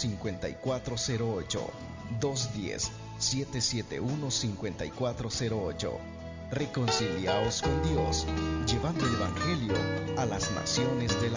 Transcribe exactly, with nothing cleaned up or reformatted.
cinco cuatro cero ocho. dos uno cero, siete siete uno, cinco cuatro cero ocho. Reconciliaos con Dios, llevando el Evangelio a las naciones de la